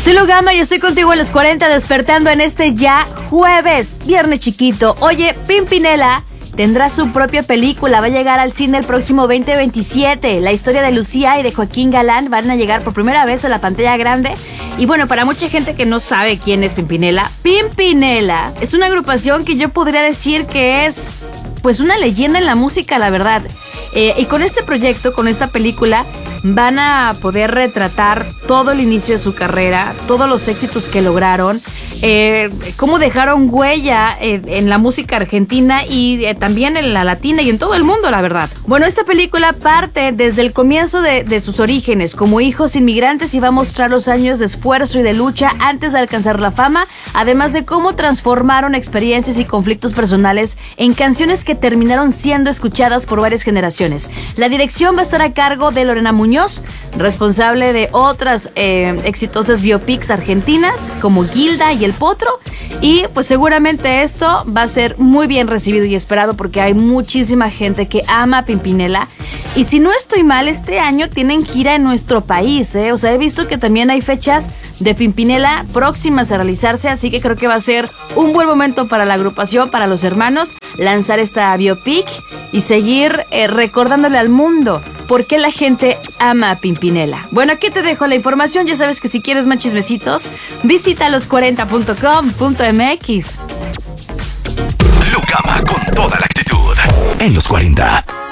Soy Lugama y estoy contigo en los 40 despertando en este ya jueves, viernes chiquito. Oye, Pimpinela tendrá su propia película, va a llegar al cine el próximo 2027. La historia de Lucía y de Joaquín Galán van a llegar por primera vez a la pantalla grande. Y bueno, para mucha gente que no sabe quién es Pimpinela, Pimpinela es una agrupación que yo podría decir que es pues una leyenda en la música, la verdad. Y con este proyecto, con esta película, van a poder retratar todo el inicio de su carrera, todos los éxitos que lograron, cómo dejaron huella en la música argentina y también en la latina y en todo el mundo, la verdad. Bueno, esta película parte desde el comienzo de sus orígenes como hijos inmigrantes y va a mostrar los años de esfuerzo y de lucha antes de alcanzar la fama, además de cómo transformaron experiencias y conflictos personales en canciones que terminaron siendo escuchadas por varias generaciones. La dirección va a estar a cargo de Lorena Muñoz, responsable de otras exitosas biopics argentinas como Gilda y El Potro, y pues seguramente esto va a ser muy bien recibido y esperado porque hay muchísima gente que ama a Pimpinela. Y si no estoy mal, este año tienen gira en nuestro país, O sea, he visto que también hay fechas de Pimpinela próximas a realizarse, así que creo que va a ser un buen momento para la agrupación, para los hermanos, lanzar esta biopic y seguir recordándole al mundo por qué la gente ama a Pimpinela. Bueno, aquí te dejo la información. Ya sabes que si quieres más chismecitos, visita los40.com.mx. Lugama con toda la actitud en los 40.